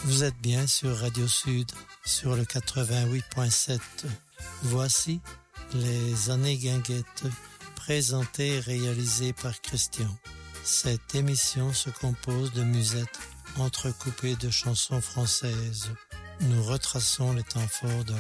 Vous êtes bien sur Radio Sud, sur le 88.7. Voici les années guinguettes, présentées et réalisées par Christian. Cette émission se compose de musettes entrecoupées de chansons françaises. Nous retraçons les temps forts de